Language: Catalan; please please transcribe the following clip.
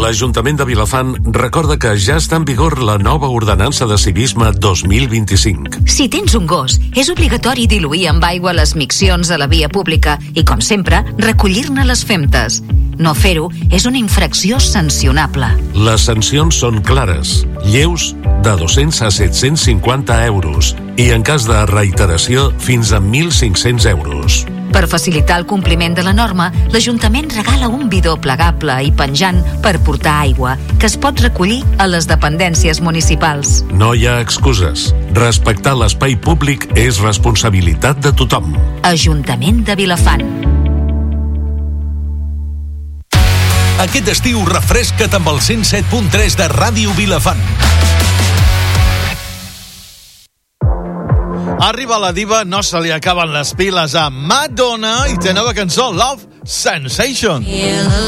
L'Ajuntament de Vilafant recorda que ja està en vigor la nova ordenança de civisme 2025. Si tens un gos, és obligatori diluir amb aigua les miccions a la via pública i, com sempre, recollir-ne les femtes. No fer-ho és una infracció sancionable. Les sancions són clares, lleus de 200 a 750 euros i, en cas de reiteració, fins a 1.500 euros. Per facilitar el compliment de la norma, l'Ajuntament regala un bidó plegable i penjant per portar aigua, que es pot recollir a les dependències municipals. No hi ha excuses. Respectar l'espai públic és responsabilitat de tothom. Ajuntament de Vilafant. Aquest estiu refresca't amb el 107.3 de Ràdio Vilafant. Arriba la diva, no se li acaben les piles a Madonna i té nova cançó, Love Sensation.